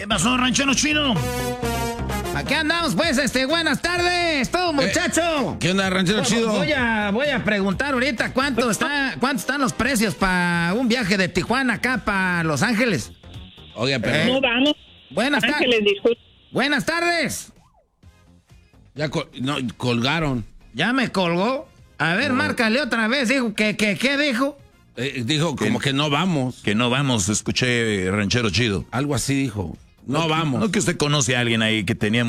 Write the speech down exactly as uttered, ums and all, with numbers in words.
pasó, ranchero chido? Aquí andamos, pues, este, buenas tardes, todo muchacho. Eh, ¿Qué onda, ranchero chido? Voy a, voy a preguntar ahorita cuánto está, cuánto están los precios para un viaje de Tijuana acá para Los Ángeles. Oiga, pero... Eh, No vamos. Buenas tardes. Ángeles, disculpe. Buenas tardes. Ya col- no, colgaron. Ya me colgó. A ver, No. márcale otra vez. Dijo que, que, ¿qué dijo? Eh, dijo como ¿Qué? que no vamos. Que no vamos, escuché ranchero chido. Algo así dijo. No vamos. No que usted conoce a alguien ahí que tenía